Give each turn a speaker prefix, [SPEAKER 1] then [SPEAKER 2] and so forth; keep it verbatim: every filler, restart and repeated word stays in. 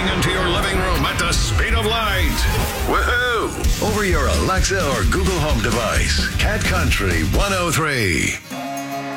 [SPEAKER 1] Streaming into your living room at the speed of light. Woohoo! Over your Alexa or Google Home device. Cat Country one oh three.